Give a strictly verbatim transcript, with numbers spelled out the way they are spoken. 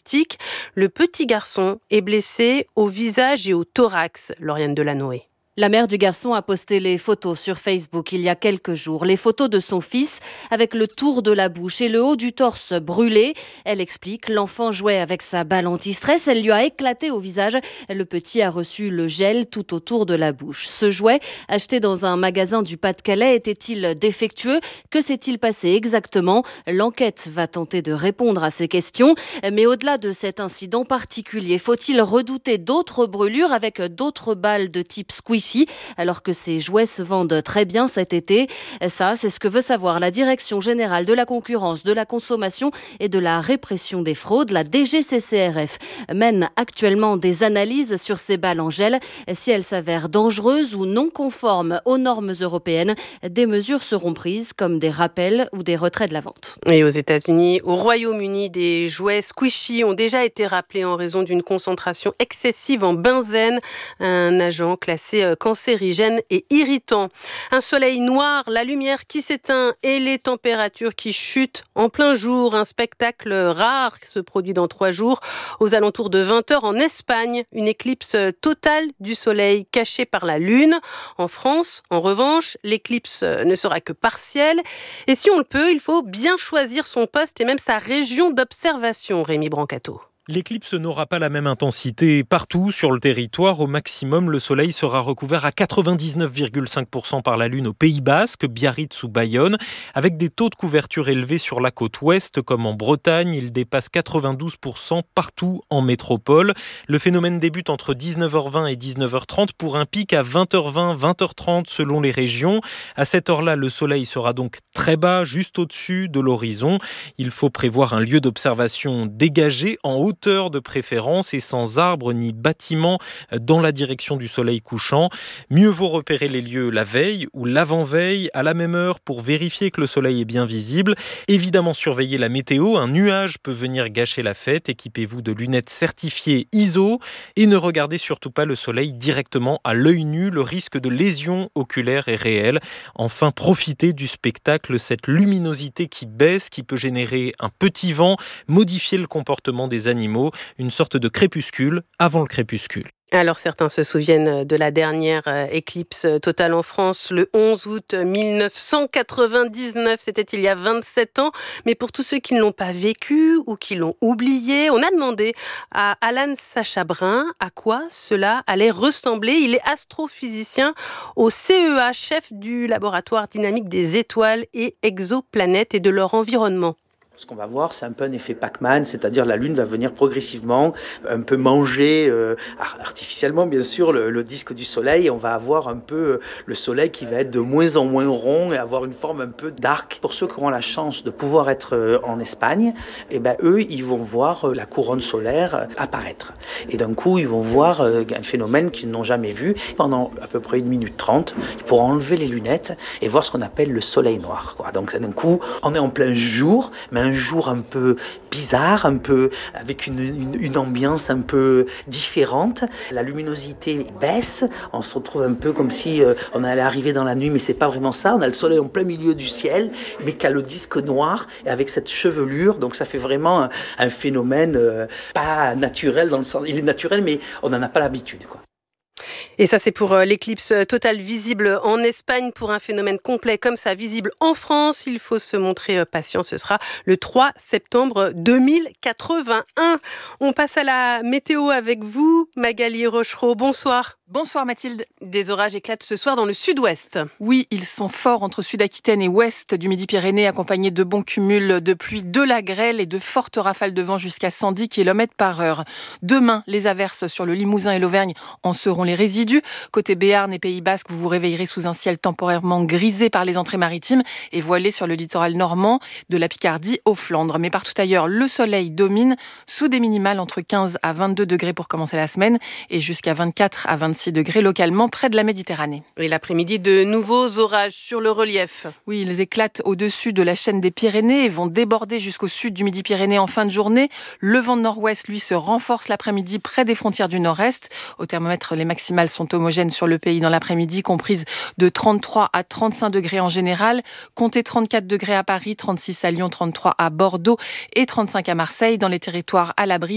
plastique. Le petit garçon est blessé au visage et au thorax. Lauriane Delanoë. La mère du garçon a posté les photos sur Facebook il y a quelques jours. Les photos de son fils avec le tour de la bouche et le haut du torse brûlé. Elle explique, l'enfant jouait avec sa balle anti-stress. Elle lui a éclaté au visage. Le petit a reçu le gel tout autour de la bouche. Ce jouet, acheté dans un magasin du Pas-de-Calais, était-il défectueux ? Que s'est-il passé exactement ? L'enquête va tenter de répondre à ces questions. Mais au-delà de cet incident particulier, faut-il redouter d'autres brûlures avec d'autres balles de type squishy ? Alors que ces jouets se vendent très bien cet été. Ça, c'est ce que veut savoir la Direction générale de la concurrence, de la consommation et de la répression des fraudes. La D G C C R F mène actuellement des analyses sur ces balles en gel. Si elles s'avèrent dangereuses ou non conformes aux normes européennes, des mesures seront prises comme des rappels ou des retraits de la vente. Et aux États-Unis, au Royaume-Uni, des jouets squishy ont déjà été rappelés en raison d'une concentration excessive en benzène, un agent classé cancérigène et irritant. Un soleil noir, la lumière qui s'éteint et les températures qui chutent en plein jour. Un spectacle rare qui se produit dans trois jours aux alentours de vingt heures en Espagne. Une éclipse totale du soleil cachée par la lune. En France, en revanche, l'éclipse ne sera que partielle. Et si on le peut, il faut bien choisir son poste et même sa région d'observation, Rémi Brancato. L'éclipse n'aura pas la même intensité partout sur le territoire. Au maximum, le soleil sera recouvert à quatre-vingt-dix-neuf virgule cinq pour cent par la Lune au Pays Basque, Biarritz ou Bayonne, avec des taux de couverture élevés sur la côte ouest comme en Bretagne. Il dépasse quatre-vingt-douze pour cent partout en métropole. Le phénomène débute entre dix-neuf heures vingt et dix-neuf heures trente pour un pic à vingt heures vingt, vingt heures trente selon les régions. À cette heure-là, le soleil sera donc très bas, juste au-dessus de l'horizon. Il faut prévoir un lieu d'observation dégagé en haute de préférence et sans arbres ni bâtiments dans la direction du soleil couchant. Mieux vaut repérer les lieux la veille ou l'avant-veille à la même heure pour vérifier que le soleil est bien visible. Évidemment, surveillez la météo. Un nuage peut venir gâcher la fête. Équipez-vous de lunettes certifiées I S O et ne regardez surtout pas le soleil directement à l'œil nu. Le risque de lésion oculaire est réel. Enfin, profitez du spectacle, cette luminosité qui baisse, qui peut générer un petit vent, modifier le comportement des animaux. Une sorte de crépuscule avant le crépuscule. Alors certains se souviennent de la dernière éclipse totale en France le onze août mille neuf cent quatre-vingt-dix-neuf, c'était il y a vingt-sept ans. Mais pour tous ceux qui ne l'ont pas vécu ou qui l'ont oublié, on a demandé à Alan Sacha-Brun à quoi cela allait ressembler. Il est astrophysicien au C E A, chef du laboratoire dynamique des étoiles et exoplanètes et de leur environnement. Ce qu'on va voir, c'est un peu un effet Pac-Man, c'est-à-dire la Lune va venir progressivement un peu manger, euh, artificiellement bien sûr, le, le disque du Soleil. Et on va avoir un peu le Soleil qui va être de moins en moins rond et avoir une forme un peu d'arc. Pour ceux qui auront la chance de pouvoir être en Espagne, eh ben, eux, ils vont voir la couronne solaire apparaître. Et d'un coup, ils vont voir un phénomène qu'ils n'ont jamais vu. Pendant à peu près une minute trente, ils pourront enlever les lunettes et voir ce qu'on appelle le Soleil noir, quoi. Donc d'un coup, on est en plein jour, mais un jour un peu bizarre, un peu avec une, une, une ambiance un peu différente. La luminosité baisse, on se retrouve un peu comme si euh, on allait arriver dans la nuit, mais c'est pas vraiment ça. On a le soleil en plein milieu du ciel, mais qui a le disque noir et avec cette chevelure. Donc ça fait vraiment un, un phénomène euh, pas naturel dans le sens. Il est naturel, mais on n'en a pas l'habitude, quoi. Et ça, c'est pour l'éclipse totale visible en Espagne. Pour un phénomène complet comme ça, visible en France, il faut se montrer patient. Ce sera le trois septembre deux mille quatre-vingt-un. On passe à la météo avec vous, Magali Rochereau. Bonsoir. Bonsoir Mathilde. Des orages éclatent ce soir dans le sud-ouest. Oui, ils sont forts entre Sud-Aquitaine et ouest du Midi-Pyrénées, accompagnés de bons cumuls de pluie, de la grêle et de fortes rafales de vent jusqu'à cent dix kilomètres par heure. Demain, les averses sur le Limousin et l'Auvergne en seront les résidus. Côté Béarn et Pays Basque, vous vous réveillerez sous un ciel temporairement grisé par les entrées maritimes et voilé sur le littoral normand, de la Picardie aux Flandres. Mais partout ailleurs, le soleil domine, sous des minimales entre quinze à vingt-deux degrés pour commencer la semaine et jusqu'à vingt-quatre à vingt-six degrés localement près de la Méditerranée. Et l'après-midi, de nouveaux orages sur le relief. Oui, ils éclatent au-dessus de la chaîne des Pyrénées et vont déborder jusqu'au sud du Midi-Pyrénées en fin de journée. Le vent de nord-ouest, lui, se renforce l'après-midi près des frontières du nord-est. Au thermomètre, les maximales sont homogènes sur le pays dans l'après-midi, comprises de trente-trois à trente-cinq degrés en général. Comptez trente-quatre degrés à Paris, trente-six à Lyon, trente-trois à Bordeaux et trente-cinq à Marseille. Dans les territoires à l'abri